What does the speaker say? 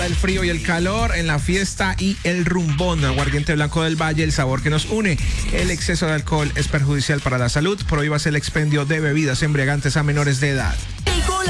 El frío y el calor en la fiesta y el rumbón. Aguardiente Blanco del Valle, el sabor que nos une. El exceso de alcohol es perjudicial para la salud. Prohíbase el expendio de bebidas embriagantes a menores de edad.